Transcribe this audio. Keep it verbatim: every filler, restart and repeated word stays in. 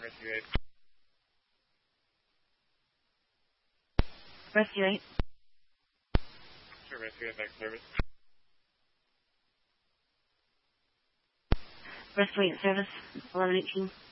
Rescue eight. Rescue eight. Sure, Rescue eight, back service. Rescue eight service, eleven eighteen.